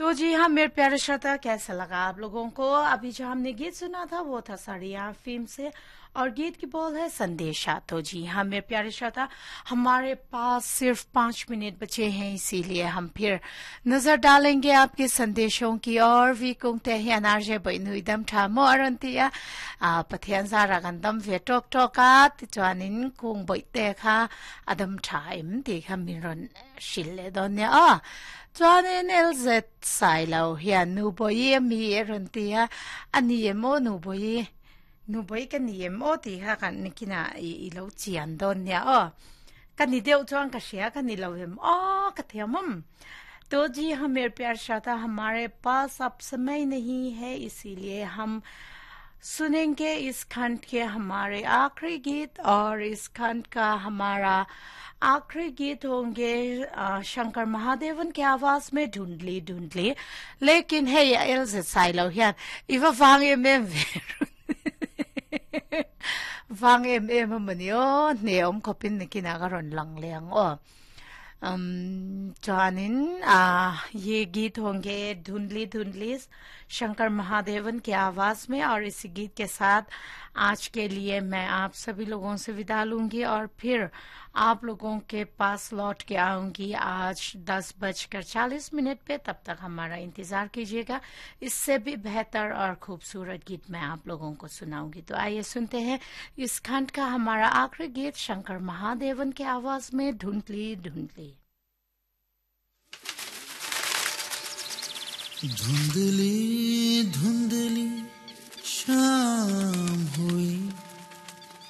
तो जी हाँ मेरे प्यारे श्रोता, कैसा लगा आप लोगों को? अभी जो हमने गीत सुना था वो था साड़ियाँ फिल्म से, और गीत की बोल है संदेशा। तो जी हाँ मेरे प्यारे श्रोता, हमारे पास सिर्फ 5 मिनट बचे हैं, इसीलिए हम फिर नजर डालेंगे आपके संदेशों की। और भी कुंगते हैं अनारजे बैनुदम ठामो अरंतिया पथियान जारागंदम वेटोक टोका तिचवानिन कुंग बैते खा अदम ठाइम देखा Mirren शिले दोन्या Johnny Elzet Silo here nuboye mi erantia aniemo nuboy kaniemo ti ha kan nikina ilo chiandon ya o kanideu chuan ka shia kanilovem o kathiamam। तो जी हाँ मेरे प्यार श्रोता, हमारे पास अब समय नहीं है, इसीलिए हम सुनेंगे इस खंड के हमारे आखिरी गीत। और इस खंड का हमारा आखिरी गीत होंगे शंकर महादेवन की आवाज में ढूंढली ढूंढली। लेकिन है या एल्से साइलो यार इवा वांगे में वांगे में मनियो नेम कोपिन निकिना करोन लंग लेंग ओ जानिन ये गीत होंगे धुंधली धुंधली शंकर महादेवन की आवाज में। और इस गीत के साथ आज के लिए मैं आप सभी लोगों से विदा लूंगी और फिर आप लोगों के पास लौट के आऊंगी आज 10:40 पे। तब तक हमारा इंतजार कीजिएगा, इससे भी बेहतर और खूबसूरत गीत मैं आप लोगों को सुनाऊंगी। तो आइए सुनते हैं इस खंड का हमारा आखिरी गीत शंकर महादेवन की आवाज में ढूंढली ढूंढली। धुंधली धुंधली शाम हुई